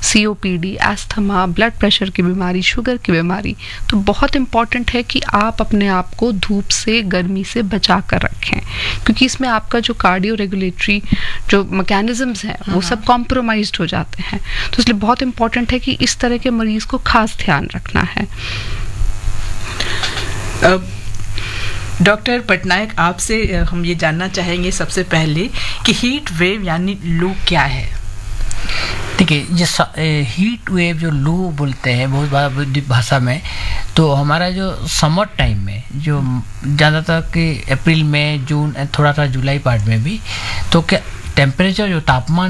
COPD, asthma, blood pressure की बीमारी, sugar की बीमारी, तो बहुत इम्पॉर्टेंट है कि आप अपने आप को धूप से, गर्मी से बचा कर रखें, क्योंकि इसमें आपका जो कार्डियो रेगुलेटरी जो मैकेनिज्म्स हैं वो सब कॉम्प्रोमाइज्ड हो जाते हैं। तो इसलिए बहुत इम्पॉर्टेंट है कि इस तरह के मरीज को खास ध्यान रखना है। डॉक्टर पटनायक, आपसे हम ये जानना चाहेंगे सबसे पहले कि हीट वेव यानी लू क्या है? देखिए, ये हीट वेव जो लू बोलते हैं बहुत बड़ा भाषा में, तो हमारा जो समर टाइम में जो ज़्यादातर कि अप्रैल में, जून, थोड़ा सा जुलाई पार्ट में भी, तो क्या टेम्परेचर जो तापमान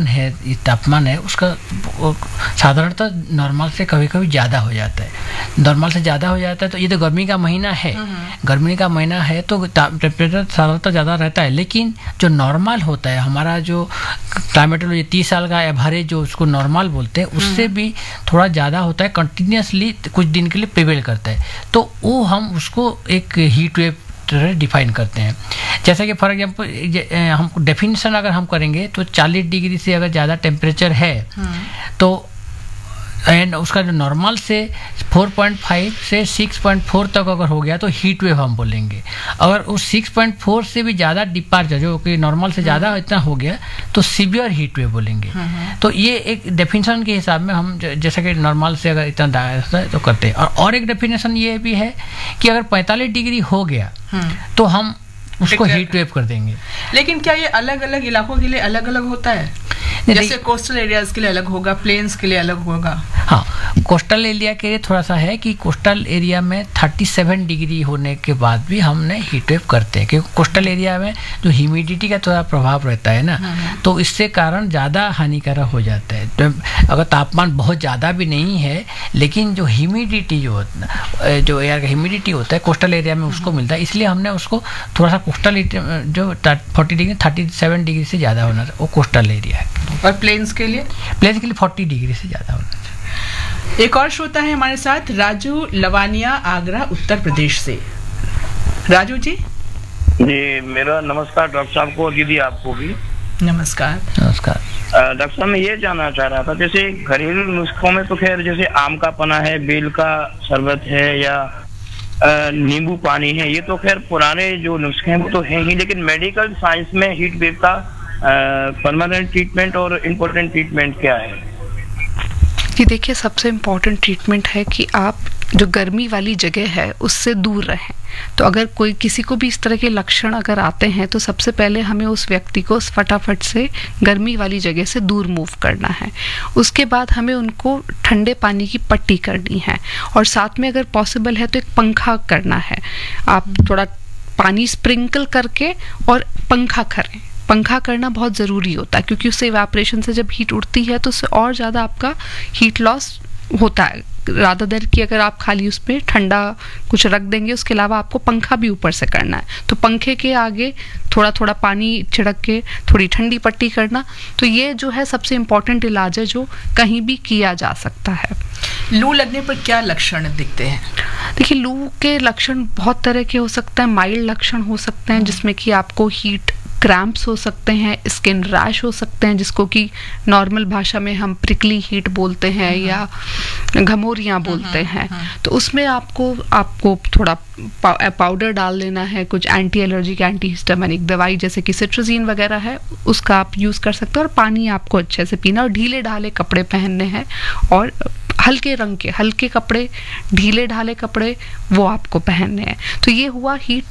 है उसका साधारणतः नॉर्मल से कभी कभी ज़्यादा हो जाता है। नॉर्मल से ज़्यादा हो जाता है, तो ये तो गर्मी का महीना है, गर्मी का महीना है तो टेम्परेचर साधारणतः ज़्यादा रहता है। लेकिन जो नॉर्मल होता है, हमारा जो क्लाइमेटोलॉजी 30 साल का एवरेज जो उसको नॉर्मल बोलते हैं, उससे भी थोड़ा ज़्यादा होता है, कंटिन्यूसली कुछ दिन के लिए प्रिवेल करता है, तो वो हम उसको एक हीट वेव डिफाइन करते हैं। जैसे कि फॉर एग्जांपल हम डेफिनेशन अगर हम करेंगे तो 40 डिग्री से अगर ज़्यादा टेम्परेचर है तो एंड उसका जो नॉर्मल से 4.5 से 6.4 तक अगर हो गया तो हीट वेव हम बोलेंगे। अगर उस 6.4 से भी ज़्यादा डिपार्चर जो कि नॉर्मल से ज़्यादा इतना हो गया तो सीवियर हीट वेव बोलेंगे। तो ये एक डेफिनेशन के हिसाब में हम जैसे कि नॉर्मल से अगर इतना ज़्यादा है तो करते हैं। और एक डेफिनेशन ये भी है कि अगर 45 डिग्री हो गया तो हम उसको हीट वेव कर देंगे। लेकिन क्या ये अलग अलग इलाकों के लिए अलग अलग होता है? जैसे कोस्टल एरियाज के लिए अलग होगा, प्लेन्स के लिए अलग होगा? हाँ, कोस्टल एरिया के लिए थोड़ा सा है कि कोस्टल एरिया में 37 डिग्री होने के बाद भी हमने हीट वेव करते हैं, क्योंकि कोस्टल एरिया में जो ह्यूमिडिटी का थोड़ा प्रभाव रहता है ना, तो इससे कारण ज़्यादा हानिकारक हो जाता है। तो अगर तापमान बहुत ज़्यादा भी नहीं है, लेकिन जो ह्यूमिडिटी जो एयर का ह्यूमिडिटी होता है कोस्टल एरिया में उसको मिलता है, इसलिए हमने उसको थोड़ा सा कोस्टल जो 40 डिग्री 37 डिग्री से ज़्यादा होना चाहिए, वो कोस्टल एरिया है। और प्लेन्स के लिए? 40 डिग्री से ज़्यादा होना चाहिए। एक और श्रोता है हमारे साथ, राजू लवानिया, आगरा, उत्तर प्रदेश से। राजू जी। जी, मेरा नमस्कार डॉक्टर साहब को, दीदी आपको भी नमस्कार। डॉक्टर साहब, मैं ये जानना चाह रहा था, जैसे घरेलू नुस्खों में तो खैर जैसे आम का पना है, बेल का शरबत है या नींबू पानी है, ये तो खैर पुराने जो नुस्खे हैं वो तो हैं ही, लेकिन मेडिकल साइंस में हीट वेव का परमानेंट ट्रीटमेंट और इम्पोर्टेंट ट्रीटमेंट क्या है? ये देखिए, सबसे इम्पॉर्टेंट ट्रीटमेंट है कि आप जो गर्मी वाली जगह है उससे दूर रहें। तो अगर कोई किसी को भी इस तरह के लक्षण अगर आते हैं तो सबसे पहले हमें उस व्यक्ति को फटाफट से गर्मी वाली जगह से दूर मूव करना है। उसके बाद हमें उनको ठंडे पानी की पट्टी करनी है, और साथ में अगर पॉसिबल है तो एक पंखा करना है। आप थोड़ा पानी स्प्रिंकल करके और पंखा करें। पंखा करना बहुत ज़रूरी होता है, क्योंकि उससे इवेपोरेशन से जब हीट उठती है तो उससे और ज़्यादा आपका हीट लॉस होता है, रादर देर कि अगर आप खाली उस पर ठंडा कुछ रख देंगे। उसके अलावा आपको पंखा भी ऊपर से करना है, तो पंखे के आगे थोड़ा थोड़ा पानी छिड़क के थोड़ी ठंडी पट्टी करना। तो ये जो है सबसे इम्पॉर्टेंट इलाज है जो कहीं भी किया जा सकता है। लू लगने पर क्या लक्षण दिखते हैं? देखिए, लू के लक्षण बहुत तरह के हो सकते हैं। माइल्ड लक्षण हो सकते हैं जिसमें कि आपको हीट क्रैम्प्स हो सकते हैं, स्किन रैश हो सकते हैं जिसको कि नॉर्मल भाषा में हम प्रिकली हीट बोलते हैं या घमौरियाँ बोलते हैं। तो उसमें आपको थोड़ा पाउडर डाल लेना है, कुछ एंटी एलर्जिक एंटी हिस्टामिनिक दवाई जैसे कि सिट्रोजिन वगैरह है उसका आप यूज़ कर सकते हैं, और पानी आपको अच्छे से पीना, और ढीले ढाले कपड़े पहनने हैं, और हल्के रंग के हल्के कपड़े, ढीले ढाले कपड़े वो आपको पहनने हैं। तो ये हुआ हीट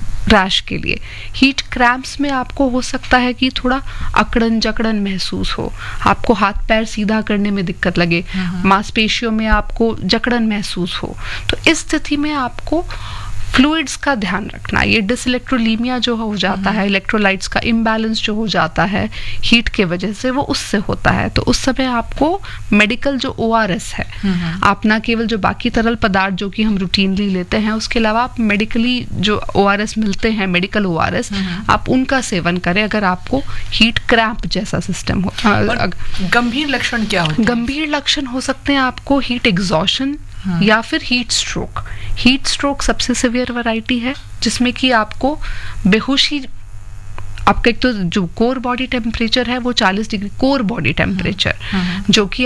रैश के लिए। हीट क्रैम्प्स में आपको हो सकता है कि थोड़ा अकड़न जकड़न महसूस हो, आपको हाथ पैर सीधा करने में दिक्कत लगे, मांसपेशियों में आपको जकड़न महसूस हो। तो इस स्थिति में आपको फ्लूइड्स का ध्यान रखना। ये डिसइलेक्ट्रोलीमिया जो हो जाता है, इलेक्ट्रोलाइट्स का इम्बैलेंस जो हो जाता है हीट के वजह से, वो उससे होता है। तो उस समय आपको मेडिकल जो ORS है, आप ना केवल जो बाकी तरल पदार्थ जो कि हम रूटीनली लेते हैं, उसके अलावा आप मेडिकली जो ORS मिलते हैं, मेडिकल ORS, आप उनका सेवन करें अगर आपको हीट क्रैम्प जैसा सिस्टम हो। गंभीर लक्षण क्या होते हैं? गंभीर लक्षण हो सकते हैं आपको हीट एग्जॉशन या फिर हीट स्ट्रोक। हीट स्ट्रोक सबसे सिवियर वैरायटी है जिसमें कि आपको बेहोशी, आपका एक तो जो कोर बॉडी टेम्परेचर है वो 40 डिग्री कोर बॉडी टेम्परेचर, जो कि